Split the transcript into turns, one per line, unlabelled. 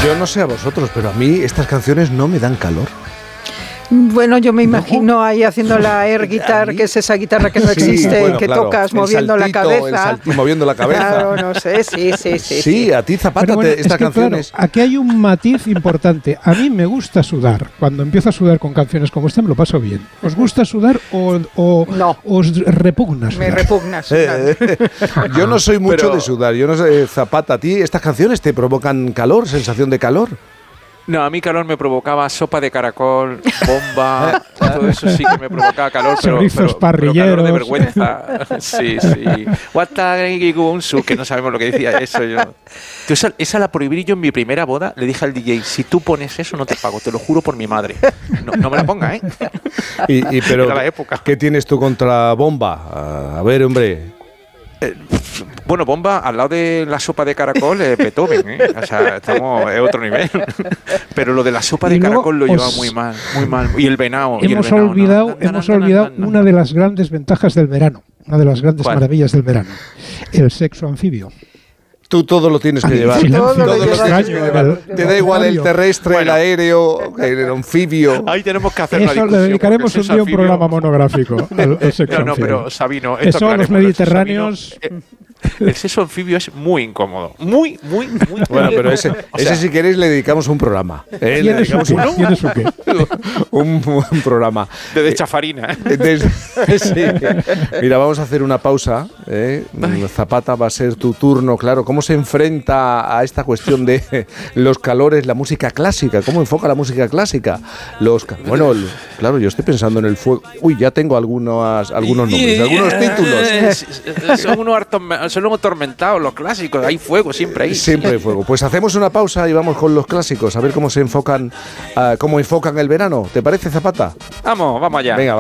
Yo no sé a vosotros, pero a mí estas canciones no me dan calor.
Bueno, yo me imagino ahí haciendo la air guitar, que es esa guitarra que no existe, bueno, que claro, tocas moviendo la cabeza.
Moviendo la cabeza.
Claro, no sé, sí.
Sí, a ti, Zapata,
bueno,
estas canciones.
Claro, aquí hay un matiz importante. A mí me gusta sudar. Cuando empiezo a sudar con canciones como esta me lo paso bien. ¿Os gusta sudar o
no.
Os repugna sudar?
Me repugna sudar.
Yo no soy mucho de sudar. Yo no sé, Zapata, ¿a ti estas canciones te provocan calor, sensación de calor?
No, a mí calor me provocaba sopa de caracol, bomba, todo eso sí que me provocaba calor, pero calor de vergüenza. Sí. Que no sabemos lo que decía eso. Esa la prohibí yo en mi primera boda. Le dije al DJ, si tú pones eso no te pago, te lo juro por mi madre. No me la ponga, ¿eh?
Pero
era la época.
¿Qué tienes tú contra bomba? A ver, hombre.
Bueno, bomba al lado de la sopa de caracol, Beethoven, ¿eh? O sea, estamos en otro nivel. Pero lo de la sopa de caracol lo lleva muy mal. Y el venado.
Hemos olvidado una de las grandes ventajas del verano, una de las grandes maravillas del verano, el sexo anfibio.
Tú todo lo tienes que llevar. Te da igual el terrestre, el aéreo, el anfibio.
Ahí tenemos que hacer una discusión.
Le dedicaremos un día un programa monográfico al sexo anfibio.
No, pero Sabino,
eso los mediterráneos.
El sexo anfibio es muy incómodo. Muy.
Bueno, pero ese si queréis le dedicamos un programa.
¿Tienes un qué?
Un programa.
De chafarina.
Sí. Mira, vamos a hacer una pausa. Zapata, va a ser tu turno. Claro, ¿cómo se enfrenta a esta cuestión de los calores la música clásica? ¿Cómo enfoca la música clásica? Bueno, claro, yo estoy pensando en el fuego. Uy, ya tengo algunos nombres, algunos títulos.
Son los atormentados, los clásicos. Hay fuego, siempre hay.
Siempre hay fuego. Pues hacemos una pausa y vamos con los clásicos, a ver cómo se enfocan, cómo enfocan el verano. ¿Te parece, Zapata?
Vamos allá.
Venga,